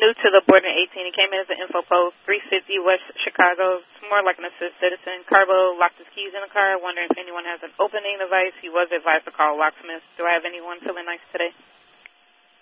new to the board in 18. He came in as an info post, 350 West Chicago. It's more like an assist citizen. Carbo locked his keys in the car, wondering if anyone has an opening device. He was advised to call locksmith. Do I have anyone feeling nice today?